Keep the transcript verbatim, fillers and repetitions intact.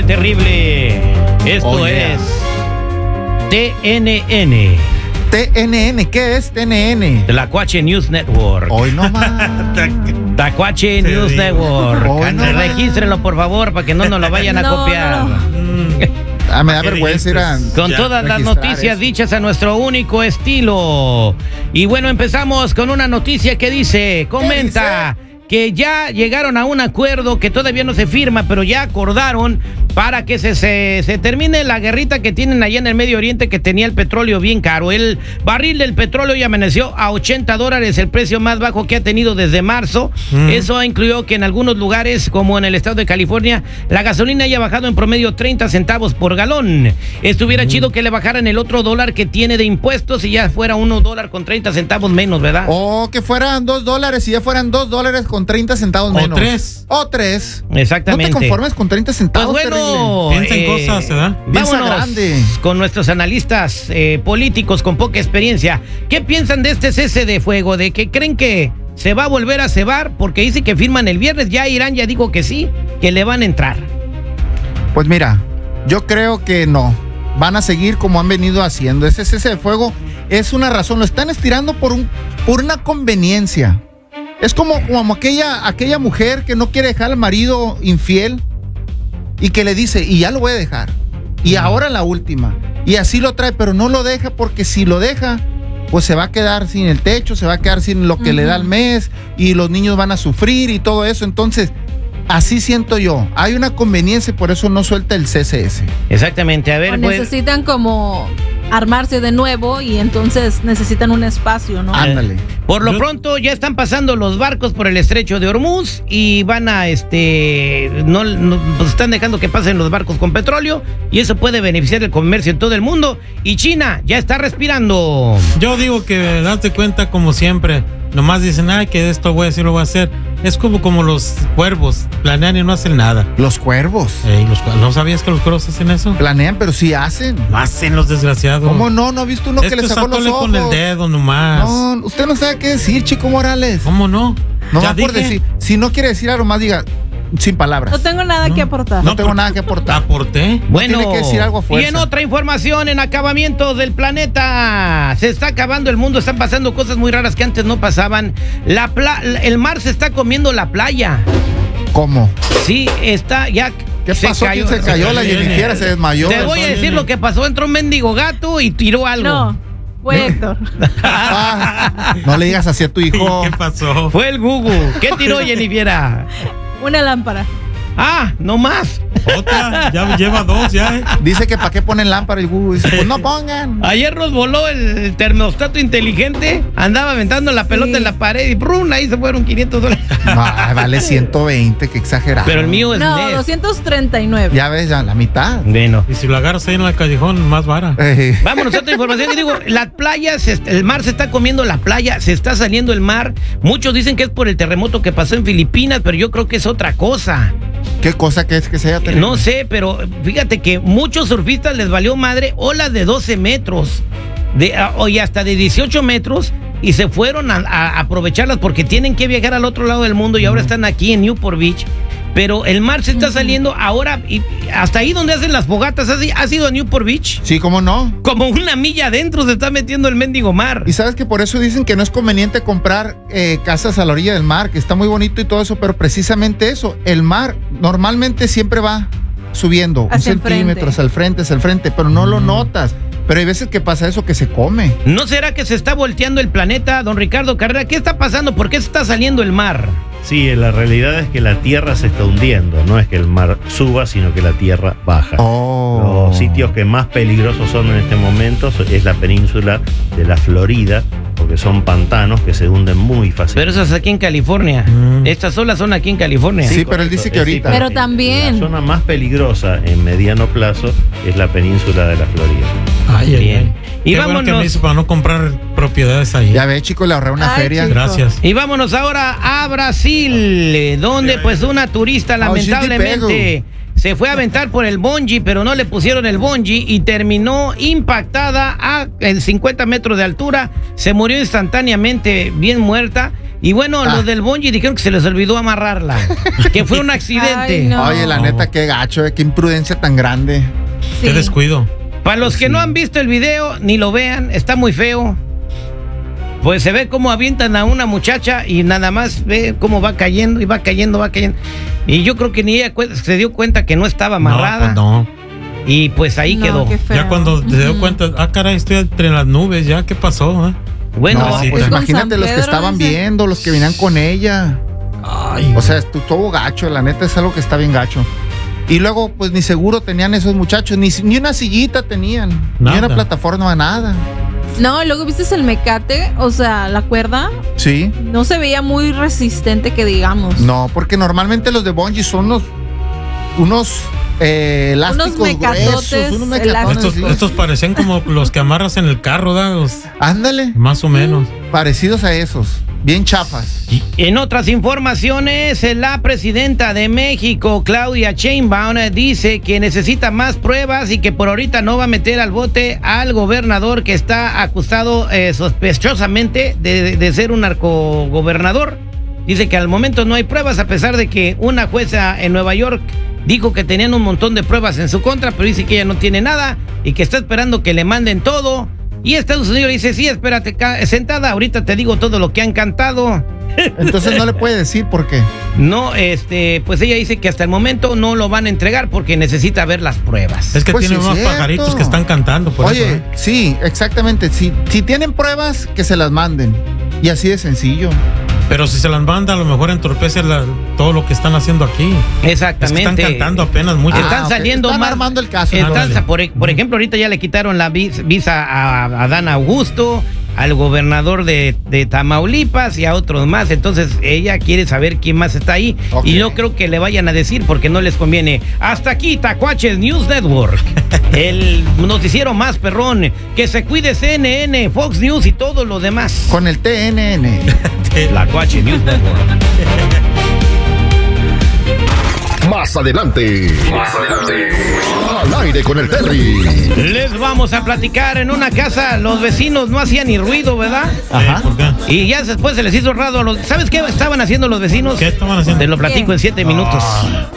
el terrible. Esto oh, yeah. es T N N. T N N, ¿qué es T N N? Tlacuache News Network. Hoy no más. Tlacuache News digo. Network. Hoy no Regístrenlo, por favor, para que no nos lo vayan a No, copiar. no. Ah, me da vergüenza ir a Con Ya, todas las registrar noticias eso. dichas a nuestro único estilo. Y bueno, empezamos con una noticia que dice, comenta que ya llegaron a un acuerdo que todavía no se firma, pero ya acordaron para que se, se, se termine la guerrita que tienen allá en el Medio Oriente, que tenía el petróleo bien caro. El barril del petróleo ya amaneció a ochenta dólares, el precio más bajo que ha tenido desde marzo. Mm. Eso incluyó que en algunos lugares, como en el estado de California, la gasolina haya bajado en promedio treinta centavos por galón. Estuviera mm. chido que le bajaran el otro dólar que tiene de impuestos y ya fuera uno dólar con treinta centavos menos, ¿verdad? O que fueran dos dólares y ya fueran dos dólares con treinta centavos O menos. tres. O tres. Exactamente. ¿No te conformes con treinta centavos? Pues bueno, Piensa en eh, cosas, ¿verdad? Piensa vámonos grande. con nuestros analistas eh, políticos con poca experiencia. ¿Qué piensan de este cese de fuego? ¿De que creen que se va a volver a cebar? Porque dice que firman el viernes. Ya Irán ya dijo que sí, que le van a entrar. Pues mira, yo creo que no. Van a seguir como han venido haciendo. Ese cese de fuego es una razón. Lo están estirando por, un, por una conveniencia. Es como, como aquella, aquella mujer que no quiere dejar al marido infiel y que le dice, y ya lo voy a dejar. Y ahora la última. Y así lo trae, pero no lo deja porque si lo deja, pues se va a quedar sin el techo, se va a quedar sin lo que uh-huh. le da al mes y los niños van a sufrir y todo eso. Entonces, así siento yo. Hay una conveniencia y por eso no suelta el C C S. Exactamente. A ver, o pues, necesitan como armarse de nuevo y entonces necesitan un espacio, ¿no? Ándale. Por lo Yo... pronto ya están pasando los barcos por el estrecho de Hormuz y van a, este, no, no pues están dejando que pasen los barcos con petróleo y eso puede beneficiar el comercio en todo el mundo. Y China ya está respirando. Yo digo que date cuenta como siempre. Nomás dicen, ay, que esto voy a hacer, lo voy a hacer. Es como, como los cuervos, planean y no hacen nada. Los cuervos. Ey, los, ¿no sabías que los cuervos hacen eso? Planean, pero sí hacen. No hacen los desgraciados. ¿Cómo no? ¿No ha visto uno Esto que le sacó los ojos? con el dedo nomás. No, usted no sabe qué decir, Chico Morales. ¿Cómo no? No ya va por dije. decir. Si no quiere decir algo más, diga sin palabras. No tengo nada No. que aportar. No, No, tengo por- nada que aportar. ¿Aporté? Bueno, Tiene que decir algo a fuerza. y en otra información, en acabamiento del planeta, se está acabando el mundo, están pasando cosas muy raras que antes no pasaban. La pla- el mar se está comiendo la playa. ¿Cómo? Sí, está ya. ¿Qué se pasó? cayó. ¿Quién se cayó? La Se cayó. Jennifer se desmayó. Te voy a decir lo que pasó. Entró un mendigo gato y tiró algo. No, fue Héctor. Ah, no le digas así a tu hijo. ¿Qué pasó? Fue el Google. ¿Qué tiró Jennifer? Una lámpara. Ah, no más. Otra, ya lleva dos, ya. ¿eh? Dice que para qué ponen lámpara y Google. Dice, pues no pongan. Ayer nos voló el termostato inteligente. Andaba aventando la pelota Sí. en la pared y ¡brum! Ahí se fueron quinientos dólares. No, vale ciento veinte, qué exagerado. Pero el mío es No, N E S. doscientos treinta y nueve. Ya ves, ya la mitad. Bueno. Y si lo agarras ahí en el callejón, más vara. Eh, Vámonos a otra información. Y digo, las playas, el mar se está comiendo la playa, se está saliendo el mar. Muchos dicen que es por el terremoto que pasó en Filipinas, pero yo creo que es otra cosa. ¿Qué cosa que es que se haya tenido? No sé, pero fíjate que muchos surfistas les valió madre olas de doce metros de, y hasta de dieciocho metros y se fueron a, a aprovecharlas porque tienen que viajar al otro lado del mundo y ahora están aquí en Newport Beach. Pero el mar se está saliendo ahora y hasta ahí donde hacen las fogatas. ¿Has, has ido a Newport Beach? Sí, ¿cómo no? Como una milla adentro se está metiendo el mendigo mar. Y sabes que por eso dicen que no es conveniente comprar eh, casas a la orilla del mar, que está muy bonito y todo eso, pero precisamente eso, el mar normalmente siempre va subiendo Hacia un el centímetro frente. hacia el frente, hacia el frente, pero no lo notas. Pero hay veces que pasa eso, que se come. ¿No será que se está volteando el planeta, don Ricardo Carrera? ¿Qué está pasando? ¿Por qué se está saliendo el mar? Sí, la realidad es que la tierra se está hundiendo, no es que el mar suba, sino que la tierra baja. Oh. Los sitios que más peligrosos son en este momento es la península de la Florida, porque son pantanos que se hunden muy fácilmente. Pero eso es aquí en California. Mm. Estas olas son aquí en California. Sí, pero él dice que correcto. ahorita. Pero sí, también. La zona más peligrosa en mediano plazo es la península de la Florida. Ay, ay, Bien. ay. Y Qué bueno que vámonos. me dice para no comprar propiedades ahí. Ya ve, chico, le ahorré una Ay, feria. chico. Gracias. Y vámonos ahora a Brasil, eh, donde pues una turista lamentablemente se fue a aventar por el bungee, pero no le pusieron el bungee y terminó impactada a en cincuenta metros de altura. Se murió instantáneamente, bien muerta. Y bueno, Ah. los del bungee dijeron que se les olvidó amarrarla, que fue un accidente. Ay, no. Oye, la No. neta, qué gacho, eh, qué imprudencia tan grande. Sí. Qué descuido. Para los que Sí. no han visto el video, ni lo vean, está muy feo. Pues se ve cómo avientan a una muchacha y nada más ve cómo va cayendo y va cayendo, va cayendo. Y yo creo que ni ella cu- se dio cuenta que no estaba amarrada. No, pues no. Y pues ahí No, quedó. qué feo. Ya cuando se dio Ujú. cuenta, ah, caray, estoy entre las nubes, ya, ¿qué pasó? eh? Bueno, no, sí, pues con imagínate San los que Pedro, estaban dice. viendo, los que venían con ella. Ay, O sea, estuvo gacho, la neta es algo que está bien gacho. Y luego, pues ni seguro tenían esos muchachos, ni, ni una sillita tenían, Nada. ni una plataforma, nada. No, luego viste el mecate, o sea, la cuerda, Sí, no se veía muy resistente que digamos. no, porque normalmente los de bungee son los, unos eh, elásticos mecatotes gruesos, unos mecatones, estos, sí. estos parecían como los que amarras en el carro, ¿da? Los- Ándale, más o menos. parecidos a esos, bien chafas. en otras informaciones, la presidenta de México, Claudia Sheinbaum, dice que necesita más pruebas y que por ahorita no va a meter al bote al gobernador que está acusado eh, sospechosamente de, de ser un narcogobernador. Dice que al momento no hay pruebas, a pesar de que una jueza en Nueva York dijo que tenían un montón de pruebas en su contra, pero dice que ella no tiene nada y que está esperando que le manden todo. Y Estados Unidos dice, sí, espérate, ca- sentada, ahorita te digo todo lo que han cantado. Entonces no le puede decir por qué. No, este, pues ella dice que hasta el momento no lo van a entregar porque necesita ver las pruebas. Es que Pues tiene sí es unos cierto. pajaritos que están cantando, por Oye, eso. ¿eh? sí, exactamente. Si, si tienen pruebas, que se las manden. Y así de sencillo. Pero si se las manda, a lo mejor entorpece la- todo lo que están haciendo aquí. Es que Exactamente. están cantando apenas mucho. Están Ah, ok. saliendo Están más. armando el caso, Están- entonces. por, e- por ejemplo, ahorita ya le quitaron la vis- visa a, a Dan Augusto, al gobernador de, de Tamaulipas y a otros más. Entonces ella quiere saber quién más está ahí. Ok. Y no creo que le vayan a decir porque no les conviene. Hasta aquí, Tacuaches News Network. El noticiero más perrón. Que se cuide C N N, Fox News y todo lo demás. Con el T N N. La Tacuache News Network. Más adelante. Más adelante. Al aire con el Terry. Les vamos a platicar en una casa. Los vecinos no hacían ni ruido, ¿verdad? Ajá. ¿Por qué? Y ya después se les hizo raro a los... ¿Sabes qué estaban haciendo los vecinos? ¿Qué estaban haciendo? Te lo platico ¿Qué? en siete minutos. Ah.